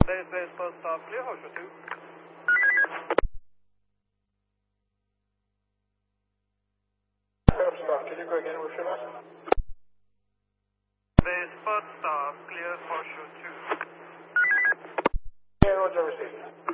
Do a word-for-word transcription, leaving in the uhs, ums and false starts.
Base, base, post stop, clear, Horseshoe two. Curb stop, can you go again with your last? Base, post stop, clear, Horseshoe two. Yeah, Roger, received.